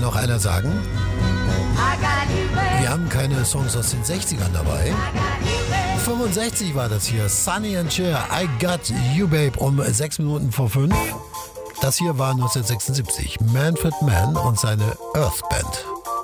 noch einer sagen? Wir haben keine Songs aus den 60ern dabei. 65 war das hier. Sonny and Cher, I Got You Babe, um 6 Minuten vor 5. Das hier war 1976. Manfred Mann und seine Earth Band.